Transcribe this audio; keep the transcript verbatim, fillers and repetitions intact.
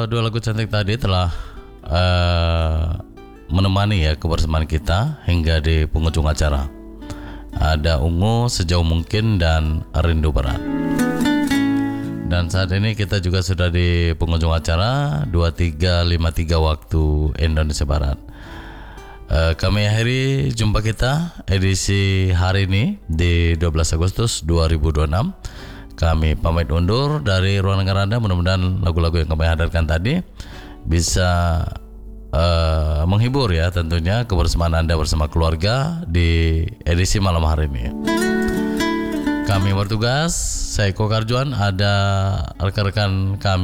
dua lagu cantik tadi telah uh, menemani ya kebersamaan kita hingga di penghujung acara. Ada Ungu, Sejauh Mungkin, dan Rindu Berat. Dan saat ini kita juga sudah di penghujung acara dua puluh tiga lima puluh tiga waktu Indonesia Barat. uh, Kami akhiri jumpa kita edisi hari ini di dua belas Agustus dua ribu dua puluh enam. Kami pamit undur dari ruang dengar Anda. Mudah-mudahan lagu-lagu yang kami hadirkan tadi bisa uh, menghibur ya, tentunya kebersamaan Anda bersama keluarga di edisi malam hari ini. Kami bertugas, saya Eko Karjuan, ada rekan-rekan kami